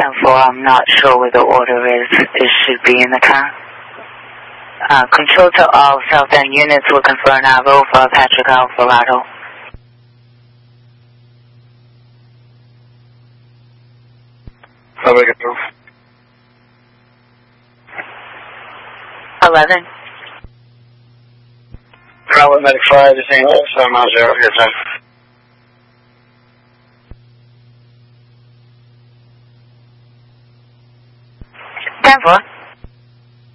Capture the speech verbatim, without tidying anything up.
ten four, I'm not sure where the order is. It should be in the car. Uh, control to all southbound units looking for an I V O for Patrick Alvarado. How big a eleven. Private Medic five, this ain't seven miles zero, here, ten. ten four.